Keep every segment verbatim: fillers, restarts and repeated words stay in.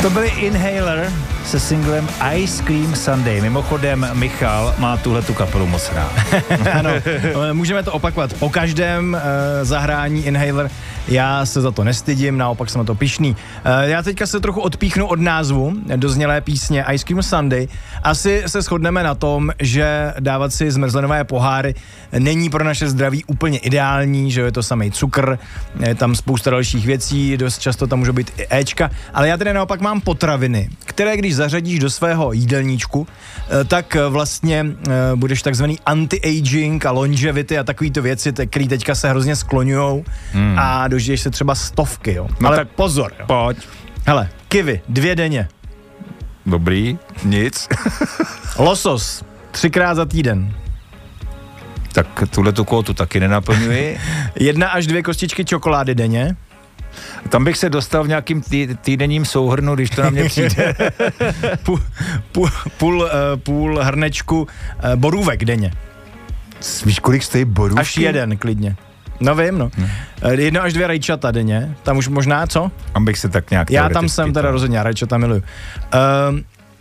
To byly Inhaler se singlem Ice Cream Sunday. Mimochodem, Michal má tuhletu kapelu moc rád. Ano, můžeme to opakovat po každém uh, zahrání Inhaler. Já se za to nestydím, naopak jsem na to pyšný. Uh, já teďka se trochu odpíchnu od názvu doznělé písně Ice Cream Sunday. Asi se shodneme na tom, že dávat si zmrzlinové poháry není pro naše zdraví úplně ideální, že je to samej cukr, je tam spousta dalších věcí, dost často tam může být i éčka, ale já tedy naopak mám potraviny, které když zařadíš do svého jídelníčku, tak vlastně budeš takzvaný anti-aging a longevity a takovýto věci, které teďka se hrozně skloňujou hmm. a dožiješ se třeba stovky, jo. No ale tak pozor, jo. Pojď. Hele, kiwi, dvě denně. Dobrý, nic. Losos, třikrát za týden. Tak tuhletu kvotu taky nenaplňuji. Jedna až dvě kostičky čokolády denně. Tam bych se dostal v nějakým tý, týdenním souhrnu, když to na mě přijde. půl, půl, půl, uh, půl hrnečku uh, borůvek denně. Víš, kolik stojí borůvky? Až jeden, klidně. No vím, no. Hmm. Jedno až dvě rajčata denně. Tam už možná, co? Tam bych se tak nějak Já tam jsem teda rozhodně, rajčata miluju. Uh,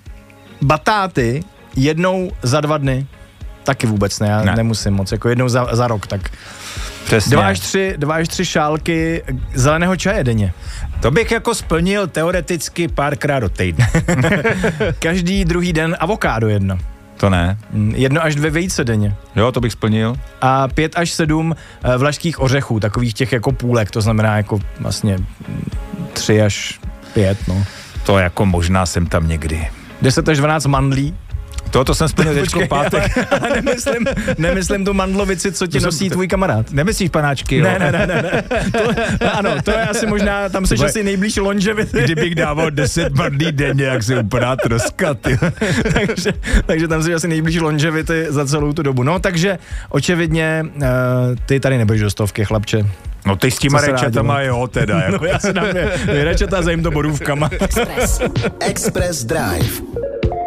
batáty jednou za dva dny. Taky vůbec ne, já ne. nemusím moc, jako jednou za, za rok, tak přesně. Dva až, tři, dva až tři šálky zeleného čaje denně. To bych jako splnil teoreticky párkrát do týdne. Každý druhý den avokádo jedno. To ne. Jedno až dvě vejce denně. Jo, to bych splnil. A pět až sedm vlašských ořechů, takových těch jako půlek, to znamená jako vlastně tři až pět, no. To jako možná jsem tam někdy. deset až dvanáct mandlí. Tohoto jsem splnil teďko pátek. Ale, ale nemyslím, nemyslím tu mandlovici, co ti nosí tvůj kamarád. Nemyslíš panáčky, jo? Ne, ne, ne, ne. To, ano, to je asi možná, tam seš asi nejblíž longevity. Kdybych dával deset mandlí denně, jak si úplná troska, ty. takže, takže tam seš asi nejblíž longevity za celou tu dobu. No, takže očividně uh, ty tady nebudeš do stovky, chlapče. No ty s těma rečetama jo teda. Jako. No já se dám je rečeta za jim to borůvkama. Express. Express Drive.